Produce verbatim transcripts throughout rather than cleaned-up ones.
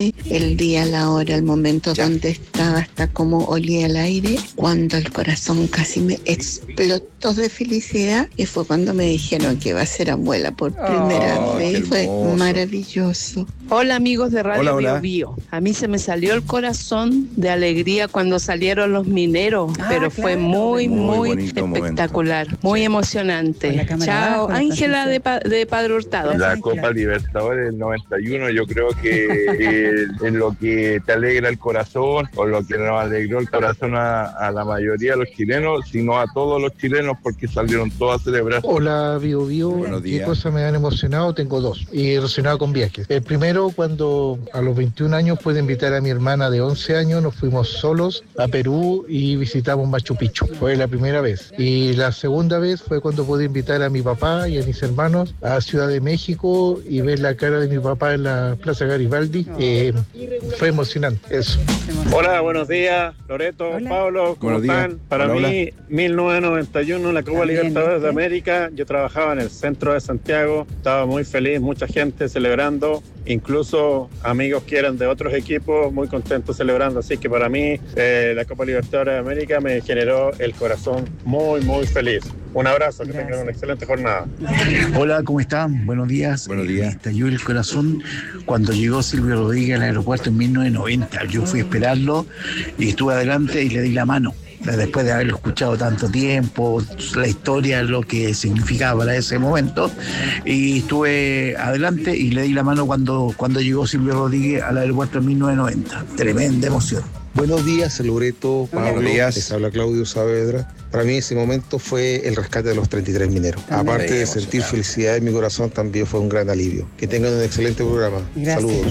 sé el día, la hora, el momento Ya. donde estaba, hasta cómo olía el aire, cuando el corazón casi me explotó de felicidad, y fue cuando me dijeron que iba a ser abuela por primera Oh, qué vez. Fue hermoso. maravilloso. Hola amigos de Radio Hola, hola. Bio Bio. A mí se me salió el corazón de alegría cuando salieron los mineros, Ah, pero fue claro. muy, Muy muy, bonito espectacular, muy Sí. emocionante. Con la cámara Chao, abajo, la Ángela transmisión. de, Pa- de Padre Hurtado. Gracias. La Ángela. Copa Libertadores del noventa y uno, yo creo que eh, es lo que te alegra el corazón, o lo que nos alegró el corazón a, a la mayoría de los chilenos, sino a todos los chilenos, porque salieron todos a celebrar. Hola, Bio Bio. Buenos ¿Qué días. cosas me han emocionado? Tengo dos. Y relacionado con viajes. El primero, cuando a los veintiún años pude invitar a mi hermana de once años, nos fuimos solos a Perú y visitamos Machu Picchu. Fue la primera vez. Y la segunda vez fue cuando pude invitar a mi papá y a mis hermanos a Ciudad de México y ver la cara de mi papá en la Plaza Garibaldi. Eh, fue emocionante. Eso. Hola, buenos días, Loreto, Hola. Pablo, ¿cómo Buenos días. están? Para Hola, mí, mil novecientos noventa y uno, la Copa También, Libertadores de ¿viste? América, yo trabajaba en el centro de Santiago, estaba muy feliz, mucha gente celebrando, incluso amigos que eran de otros equipos, muy contentos celebrando, así que para mí eh, la Copa Libertadores de América me generó el corazón muy, muy feliz. Un abrazo, que Gracias. tengan una excelente jornada. Hola, ¿cómo están? Buenos días. Buenos Eh, días. Me estalló el corazón cuando llegó Silvio Rodríguez al aeropuerto en mil novecientos noventa. Yo fui a esperarlo y estuve adelante y le di la mano. Después de haberlo escuchado tanto tiempo, la historia, lo que significaba para ese momento, y estuve adelante y le di la mano cuando, cuando llegó Silvio Rodríguez al aeropuerto en mil novecientos noventa. Tremenda emoción. Buenos días, Loreto, Pablo. Buenos días. Les habla Claudio Saavedra. Para mí ese momento fue el rescate de los treinta y tres mineros. También. Aparte de Sí, sentir emocionante. felicidad en mi corazón, también fue un gran alivio. Que tengan un excelente programa. Gracias. Saludos.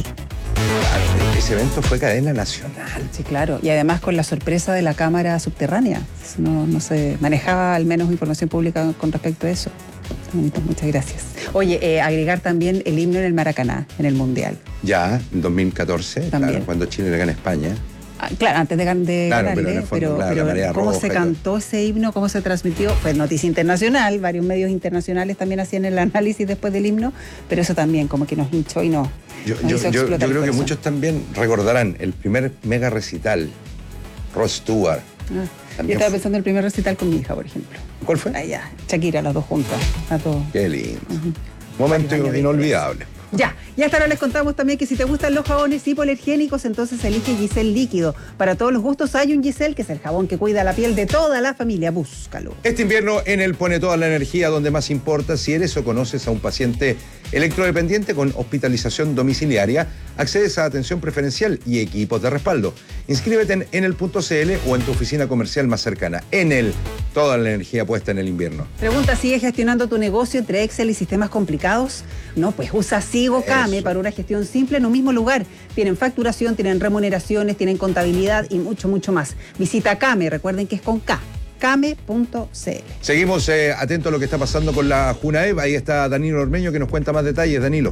Claro, ese evento fue cadena nacional. Sí, claro. Y además con la sorpresa de la cámara subterránea. No, no se manejaba al menos información pública con respecto a eso. Está bonito, muchas gracias. Oye, eh, agregar también el himno en el Maracaná, en el Mundial. Ya, en dos mil catorce, También. claro, cuando Chile le gana a España. Ah, claro, antes de, gan- de Claro, ganarle, pero en el fondo, pero, claro, pero la marea cómo roja se y todo. cantó ese himno, cómo se transmitió, fue noticia internacional, varios medios internacionales también hacían el análisis después del himno, pero eso también como que nos hinchó y no. Yo, nos yo- hizo yo- yo explotar el creo que corazón. muchos también recordarán el primer mega recital, Rod Stewart. Ah, yo También estaba fue- pensando en el primer recital con mi hija, por ejemplo. ¿Cuál fue? Allá, Shakira, las dos juntas, las dos. Qué lindo. Momento Varios años inolvidable. Ya, y hasta ahora les contamos también que si te gustan los jabones hipoalergénicos, entonces elige Giselle Líquido. Para todos los gustos hay un Giselle, que es el jabón que cuida la piel de toda la familia. Búscalo. Este invierno en él pone toda la energía donde más importa. Si eres o conoces a un paciente electrodependiente con hospitalización domiciliaria, accedes a atención preferencial y equipos de respaldo. Inscríbete en enel punto cl o en tu oficina comercial más cercana. Enel, toda la energía puesta en el invierno. Pregunta, ¿sigues gestionando tu negocio entre Excel y sistemas complicados? No, pues usa Sigo Came Eso. para una gestión simple en un mismo lugar. Tienen facturación, tienen remuneraciones, tienen contabilidad y mucho, mucho más. Visita Came, recuerden que es con K, came punto cl. Seguimos eh, atentos a lo que está pasando con la Junaev. Ahí está Danilo Ormeño que nos cuenta más detalles. Danilo.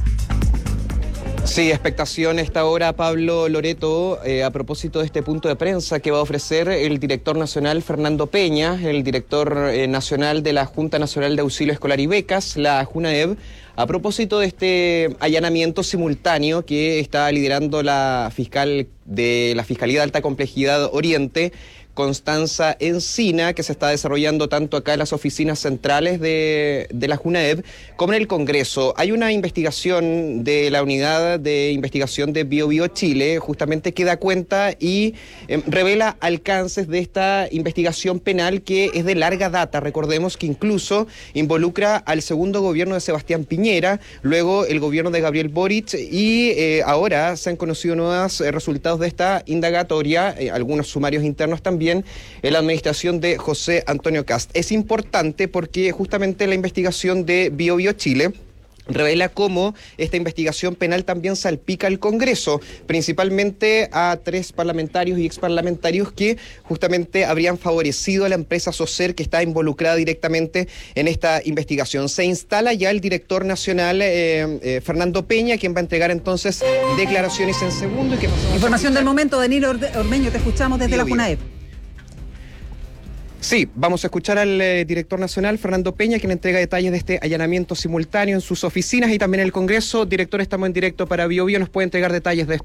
Sí, expectación esta hora, Pablo Loreto, eh, a propósito de este punto de prensa que va a ofrecer el director nacional Fernando Peña, el director eh, nacional de la Junta Nacional de Auxilio Escolar y Becas, la Junaev, a propósito de este allanamiento simultáneo que está liderando la fiscal de la Fiscalía de Alta Complejidad Oriente, Constanza Encina, que se está desarrollando tanto acá en las oficinas centrales de, de la Junaev como en el Congreso. Hay una investigación de la Unidad de Investigación de Bio Bio Chile, justamente que da cuenta y eh, revela alcances de esta investigación penal que es de larga data. Recordemos que incluso involucra al segundo gobierno de Sebastián Piñera, luego el gobierno de Gabriel Boric y eh, ahora se han conocido nuevos eh, resultados de esta indagatoria, eh, algunos sumarios internos también, en la administración de José Antonio Kast. Es importante porque justamente la investigación de Bio Bio Chile revela cómo esta investigación penal también salpica al Congreso, principalmente a tres parlamentarios y exparlamentarios que justamente habrían favorecido a la empresa Socer que está involucrada directamente en esta investigación. Se instala ya el director nacional eh, eh, Fernando Peña, quien va a entregar entonces declaraciones en segundo. Y que Información del momento, Danilo Ormeño, te escuchamos desde Bio la Bio. Junaev. Sí, vamos a escuchar al eh, director nacional, Fernando Peña, quien entrega detalles de este allanamiento simultáneo en sus oficinas y también en el Congreso. Director, estamos en directo para Bio Bio, ¿nos puede entregar detalles de esto?